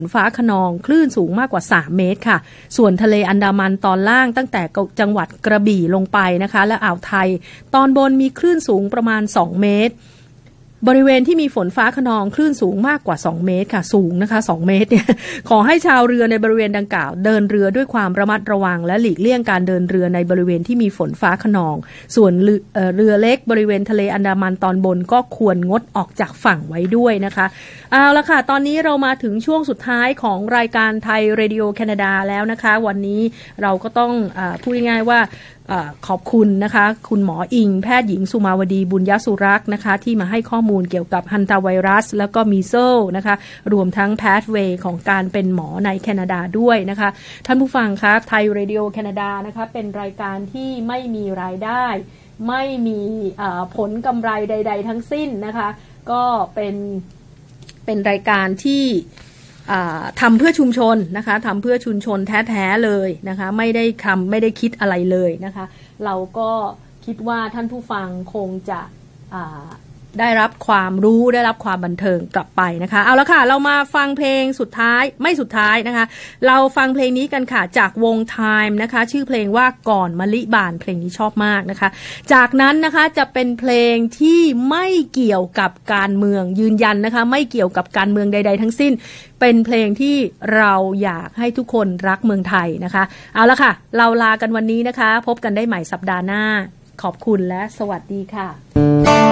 ฟ้าคะนองคลื่นสูงมากกว่า3เมตรค่ะส่วนทะเลอันดามันตอนล่างตั้งแต่จังหวัดกระบี่ลงไปนะคะและอ่าวไทยตอนบนมีคลื่นสูงประมาณ2เมตรบริเวณที่มีฝนฟ้าคะนองคลื่นสูงมากกว่า2เมตรค่ะสูงนะคะ2เมตรเนี่ยขอให้ชาวเรือในบริเวณดังกล่าวเดินเรือด้วยความระมัดระวังและหลีกเลี่ยงการเดินเรือในบริเวณที่มีฝนฟ้าคะนองส่วนเรือเล็กบริเวณทะเลอันดามันตอนบนก็ควรงดออกจากฝั่งไว้ด้วยนะคะเอาละค่ะตอนนี้เรามาถึงช่วงสุดท้ายของรายการไทยเรดิโอแคนาดาแล้วนะคะวันนี้เราก็ต้องพูดง่ายๆว่าขอบคุณนะคะคุณหมออิงแพทย์หญิงสุมาวดีบุญยสุรักษ์นะคะที่มาให้ข้อมูลเกี่ยวกับฮันตาไวรัสแล้วก็มีเซลนะคะรวมทั้งแพทเวย์ของการเป็นหมอในแคนาดาด้วยนะคะท่านผู้ฟังคะไทยเรดิโอแคนาดานะคะเป็นรายการที่ไม่มีรายได้ไม่มีผลกำไรใดๆทั้งสิ้นนะคะก็เป็นรายการที่ทำเพื่อชุมชนนะคะทำเพื่อชุมชนแท้ๆเลยนะคะไม่ได้คิดอะไรเลยนะคะเราก็คิดว่าท่านผู้ฟังคงจะได้รับความรู้ได้รับความบันเทิงกลับไปนะคะเอาละค่ะเรามาฟังเพลงสุดท้ายไม่สุดท้ายนะคะเราฟังเพลงนี้กันค่ะจากวง Time นะคะชื่อเพลงว่าก่อนมะลิบานเพลงนี้ชอบมากนะคะจากนั้นนะคะจะเป็นเพลงที่ไม่เกี่ยวกับการเมืองยืนยันนะคะไม่เกี่ยวกับการเมืองใดๆทั้งสิ้นเป็นเพลงที่เราอยากให้ทุกคนรักเมืองไทยนะคะเอาละค่ะเราลากันวันนี้นะคะพบกันได้ใหม่สัปดาห์หน้าขอบคุณและสวัสดีค่ะ